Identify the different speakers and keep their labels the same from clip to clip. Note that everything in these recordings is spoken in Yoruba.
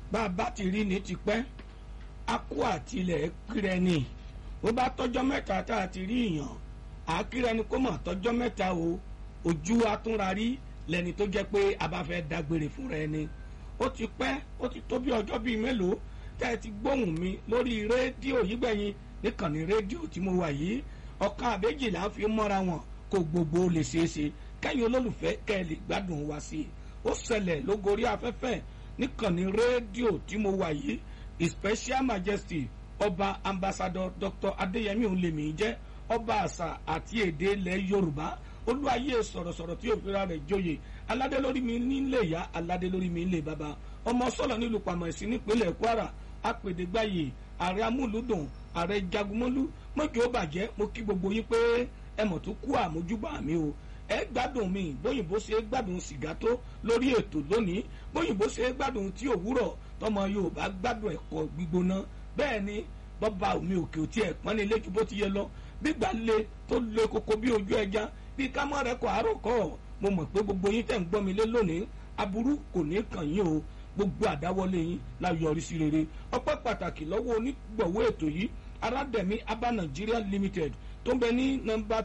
Speaker 1: bá a bá ti rí ní tipẹ́ akó àtilẹ̀ kírẹ ni bó bá tọ́jọ́ mẹ́ta tá a ti rí ìyàn àkírẹ ni kó mọ̀ tọ́jọ́ mẹ́ta o ojú atúnrarí lẹ́ni tó jẹ́ pé a bá fẹ́ dágbére fúnra ẹni ó ti pẹ́ ó ti tó bí ọjọ́ bíi mélòó tẹ́ ẹ ti gbóhùn mi lórí rédíò yìí gbẹ̀yìn níkànnì rédíò tí mo wà yìí ọ̀kan àbẹ́jìlá fi mọ́ra wọn kó gbogbo lè ṣeé ṣe kẹ́yìn olólùfẹ́ kẹ́ ẹ lè gbádùn wa sí i ó ṣẹlẹ̀ lógorí afẹ́fẹ́ níkànnì rédíò tí mo wà yìí His Special Majesty ọba ambassador Dr. Adéyẹmí Olèmí jẹ́ ọba àṣà àti èdè ilẹ̀ Yorùbá olúwayé sọ̀rọ̀sọ̀rọ̀ tí òfìrà rẹ̀ joyè aládé lórí mi nílé ìyá aládé lórí mi nílé bàbá ọmọ sọ̀lọ̀ nílùú Pàmọ̀sí nípínlẹ̀ Kwara apèdègbàyè ààrẹ amúlùdùn ààrẹ jagunmọ́lú mọ́jọ́ bàjẹ́ mo kí gbogbo yín pé ẹ mọ̀ tó kú àmójúbà mi o ẹ gbádùn mi bóyìnbó ṣe gbádùn sìgá tó lórí ètò lónìí bóyìnbó ṣe gbádùn tí òwúrọ̀ tọmọ Yorùbá gbádùn ẹ̀kọ́ gbígbóná bẹ́ẹ̀ ni bọ́ba omi òkè òtí ẹ̀ pọ́n ní ilé ju bó ti yẹ lọ gbígbà le tó le koko bí ojú ẹja bí kámọ́ rẹ̀ kọ́ àárọ̀ kọ́ mo mọ̀ pé gbogbo yín tẹ̀ ń gbọ́ mi lé lónìí aburú kò ní kàn yín o gbogbo àdáwọlé yín la yọrí sí rere ọpẹ́ pàtàkì lọ́wọ́ onígbọ̀wọ́ ètò yìí Aládẹ̀mí Aba Nigeria Limited tó ń bẹ ní nọ́mbà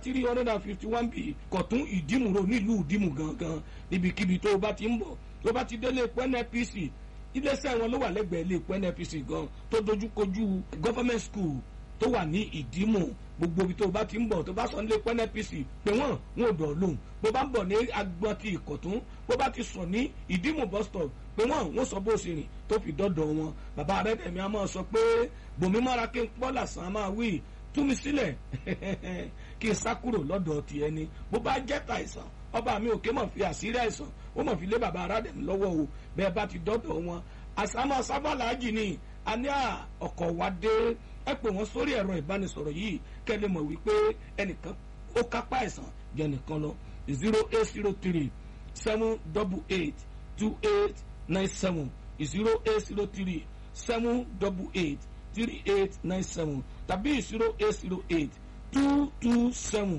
Speaker 1: 351B Kọ̀tún Ìdímùrò nílùú Ìdímù gangan níbikíbi tó o bá ti ń bọ̀ tó o bá ti délé epo NNPC iléeṣẹ́ wọn ló wà lẹ́gbẹ̀ẹ́ ilé epo NNPC gan tó dojúkojú government school tó wà ní Ìdímù gbogbo ibi tó o bá ti ń bọ̀ tó bá sọ nílé epo NNPC pé wọ́n ò dọ̀ lóhùn bó bá ń bọ̀ ní agbọ́n ti Ìkọ̀tún bó bá ti sọ ní Ìdímù bus stop pé wọ́n sọ bó ṣe rìn tó fi dọ́dọ̀ wọn bàbá rẹ̀ tẹ̀mí a máa sọ pé bòmí mọ́ra kí n pọ́ làsàn á máa wí tú mi sílẹ̀ kí n sá kúrò lọ́dọ̀ ti ẹni bó bá jẹ́ ta àìsàn ọba mi ò ké mọ̀ fi àṣírí àìsàn ó mọ̀ fi lé bàbá Aládẹ̀mí lọ́wọ́ o bẹ́ẹ̀ bá ti dọ́dọ̀ wọn àsámọ́ sábàlájì ni a ní ọkọ̀ wa dé ẹ pè wọ́n sórí ẹ̀rọ ìbánisọ̀rọ̀ yìí kẹ́ lè mọ̀ wípé ẹnìkan ó kápá àìsàn jẹ́ nìkan lọ 0803 788 2897 0803 788 3897 tàbí 0808 227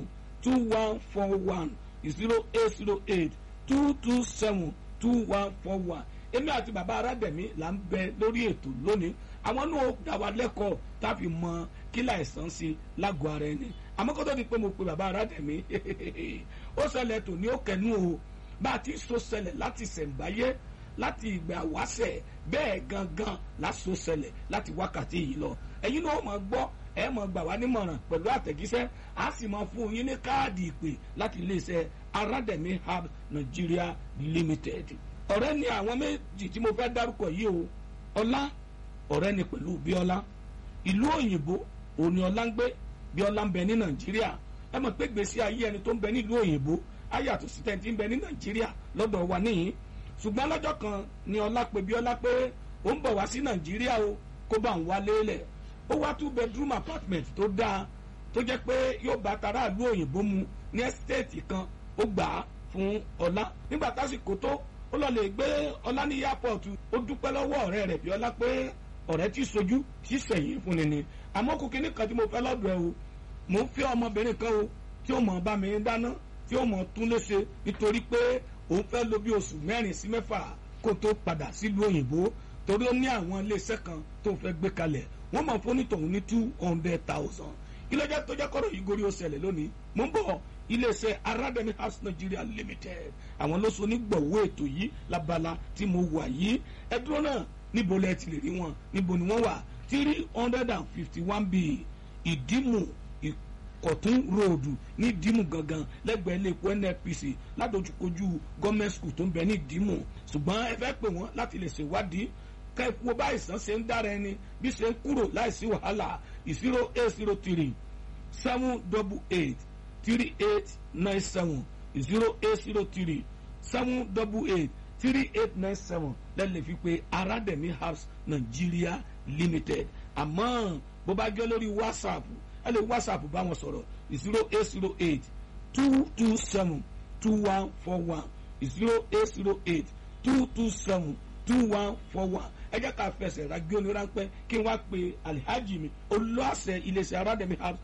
Speaker 1: 2141 0808 227 2141 èmi àti bàbá Aládẹ̀mí là ń bẹ lórí ètò lónìí àwọn náà dá wa lẹ́kọ̀ọ́ tá a fi mọ kí láìsàn sí lágọ̀ọ́ ara ẹni àmọ́ kó tó di pé mo pe bàbá Aládẹ̀mí ó ṣẹlẹ̀ tò ní ó kẹnu o bá a ti so ṣẹlẹ̀ láti ṣẹ̀ǹbáyé láti ìgbà wáṣẹ̀ bẹ́ẹ̀ gangan láso ṣẹlẹ̀ láti wákàtí yìí lọ ẹ̀yin náà máa gbọ́ ẹ máa gbà wá nímọ̀ràn pẹ̀lú àtẹ̀jíṣẹ́ a sì máa fún yín ní káàdì ìpè láti iléeṣẹ́ Aládẹ̀mí Aba Nigeria Limited ọ̀rẹ́ ni àwọn méjì tí mo fẹ́ dárúkọ yìí o Ọlá ọ̀rẹ́ ni pẹ̀lú Bíọ́lá ìlú òyìnbó òní Ọlá ń gbé Bíọ́lá ń bẹ ní Nàìjíríà ẹ mọ̀ pé gbèsè ayé ẹni tó ń bẹ nílùú òyìnbó á yàtọ̀ sí tẹ́ntì ń bẹ ní Nàìjíríà lọ́dọ̀ wa níyìn ṣùgbọ́n lọ́jọ́ kan ni Ọlá pe Bíọ́lá pé ó ń bọ̀ wá sí Nàìjíríà o kó bá ń wá lélẹ̀ ó wá 2 bedroom apartment tó dáa tó jẹ́ pé yóò bá tara ìlú òyìnbó mu ní ẹ́sítéètì kan ó gbà á fún Ọlá nígbà tásìkò tó ó lọ lè gbé Ọlá ní airport ó dúpẹ́ lọ́wọ́ ọ̀rẹ́ rẹ̀ Bíọ́lá pé ọ̀rẹ́ tí sojú tí sẹ̀yìn fún ni àmọ́ kò kíní kan tí mo fẹ́ lọ́dọ̀ ẹ o mò ń fẹ́ ọmọbìnrin kan o tí ó mọ̀ bá mi dáná tí ó mọ̀ tún léṣe nítorí pé òun fẹ́ lò bí oṣù 4 sí 6 kó tó padà sílùú òyìnbó torí ó ní àwọn iléeṣẹ́ kan tó fẹ́ gbé kalẹ̀ wọ́n mọ̀ fún nítòun ní 200,000 kí ló jẹ́ tó jẹ́ kọ́rọ̀ yìí gorí ó ṣẹlẹ̀ lónìí mò ń bọ̀ iléeṣẹ́ Aládẹ̀mí Aba Nigeria Limited àwọn ló so nígbọ̀wọ́ ètò yìí labala tí mo wà yìí ẹ dúró náà níbo lẹ ti lè rí wọn níbo ni wọ́n wà 351B Ìdímù Ìkọ̀tún ròdù ní Ìdímù gangan lẹ́gbẹ̀ẹ́ ilé epo NNPC ládojúkojú gọ́ọ̀mẹ̀ntì skul tó ń bẹ ní Ìdímù ṣùgbọ́n ẹ fẹ́ pè wọ́n láti lè ṣèwádìí kẹ́kọ̀ọ́ bá ìsàn ṣe ń dára ẹni bí ṣe ń kúrò láìsí wàhálà 0803 788 3897 0803 788 3897 lẹ́lẹ̀ fi pé Aládẹ̀mí Aba Nigeria Limited àmọ́ bó bá jẹ́ lórí WhatsApp ẹ lè WhatsApp bá wọn sọ̀rọ̀ 0808 227 2141 0808 227 2141 ẹ jẹ́ ká fẹsẹ̀ rágbé oníránpẹ́ kí n wá pe Alhaji mi olùwàṣẹ iléeṣẹ́ Aládẹ̀mí Aba